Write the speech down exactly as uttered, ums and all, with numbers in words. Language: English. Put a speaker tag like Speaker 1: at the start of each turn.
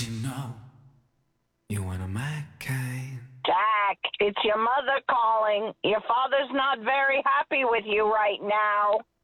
Speaker 1: you know you're one of my kind.
Speaker 2: Jack, it's your mother calling. Your father's not very happy with you right now.